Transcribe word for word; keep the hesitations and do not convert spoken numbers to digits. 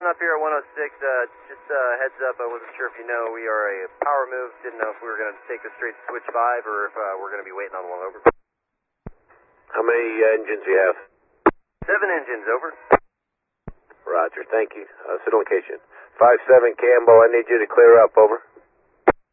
up here at one oh six. Uh, just uh, heads up, I wasn't sure if you know, we are a power move. Didn't know if we were going to take the straight switch five or if uh, we're going to be waiting on one over. How many uh, engines do you have? Seven engines, over. Roger, thank you. Uh, sit on location. five seven Campbell, I need you to clear up, over.